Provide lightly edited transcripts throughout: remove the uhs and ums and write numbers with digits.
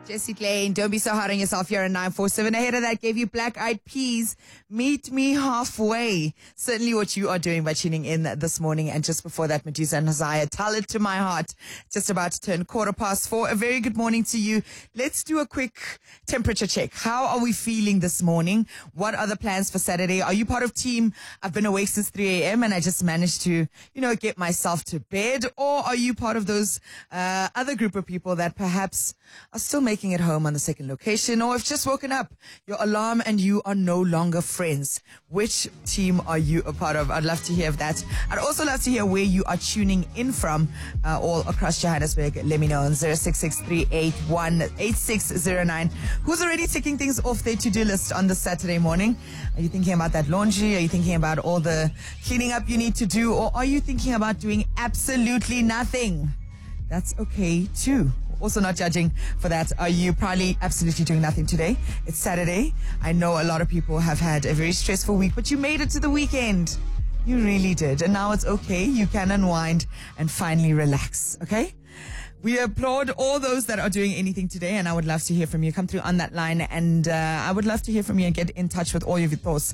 Jessie Klein, don't be so hard on yourself here at 947. Ahead of that, gave you Black Eyed Peas, Meet Me Halfway. Certainly what you are doing by tuning in this morning. And just before that, Medusa and Hosea, Tell It to My Heart. Just about to turn 4:15. A very good morning to you. Let's do a quick temperature check. How are we feeling this morning? What are the plans for Saturday? Are you part of team, I've been awake since 3 a.m. and I just managed to, get myself to bed? Or are you part of those other group of people that perhaps are still making it home on the second location, or have just woken up, your alarm and you are no longer friends? Which team are you a part of? I'd love to hear of that. I'd also love to hear where you are tuning in from all across Johannesburg. Let me know on 0663818609. Who's already ticking things off their to-do list on this Saturday morning? Are you thinking about that laundry? Are you thinking about all the cleaning up you need to do? Or are you thinking about doing absolutely nothing? That's okay too. Also not judging for that. Are you probably absolutely doing nothing today? It's Saturday. I know a lot of people have had a very stressful week, but you made it to the weekend. You really did. And now it's okay. You can unwind and finally relax. Okay? We applaud all those that are doing anything today, and I would love to hear from you. Come through on that line, and I would love to hear from you and get in touch with all of your thoughts.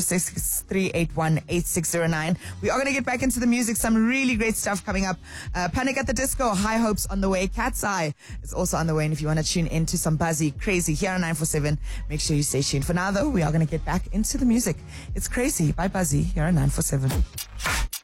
0663818609. We are going to get back into the music. Some really great stuff coming up. Panic at the Disco, High Hopes on the way. Cat's Eye is also on the way, and if you want to tune into some Buzzy Crazy here on 947, make sure you stay tuned. For now, though, we are going to get back into the music. It's Crazy by Buzzy here on 947.